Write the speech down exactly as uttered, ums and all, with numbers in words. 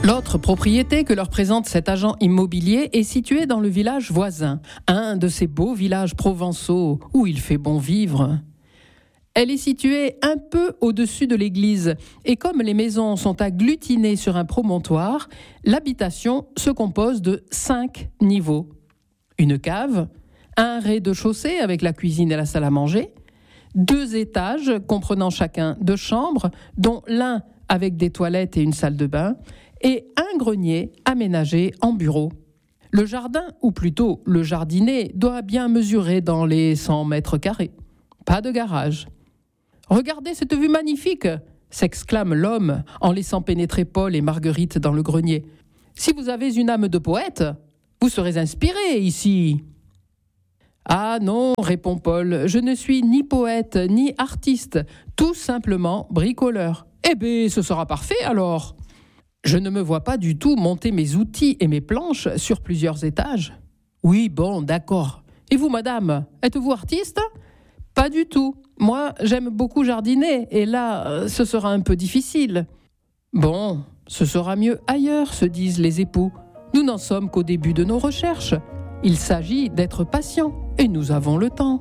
L'autre propriété que leur présente cet agent immobilier est située dans le village voisin, un de ces beaux villages provençaux où il fait bon vivre. Elle est située un peu au-dessus de l'église et comme les maisons sont agglutinées sur un promontoire, l'habitation se compose de cinq niveaux. Une cave, un rez-de-chaussée avec la cuisine et la salle à manger, deux étages comprenant chacun deux chambres, dont l'un avec des toilettes et une salle de bain, et un grenier aménagé en bureau. Le jardin, ou plutôt le jardinet, doit bien mesurer dans les cent mètres carrés. Pas de garage. « Regardez cette vue magnifique !» s'exclame l'homme en laissant pénétrer Paul et Marguerite dans le grenier. « Si vous avez une âme de poète, vous serez inspiré ici. » « Ah non, répond Paul, je ne suis ni poète ni artiste, tout simplement bricoleur. »« Eh bien, ce sera parfait alors !» Je ne me vois pas du tout monter mes outils et mes planches sur plusieurs étages. « Oui, bon, d'accord. Et vous, madame, êtes-vous artiste ?»« Pas du tout. Moi, j'aime beaucoup jardiner, et là, ce sera un peu difficile. »« Bon, ce sera mieux ailleurs, se disent les époux. Nous n'en sommes qu'au début de nos recherches. Il s'agit d'être patient, et nous avons le temps. »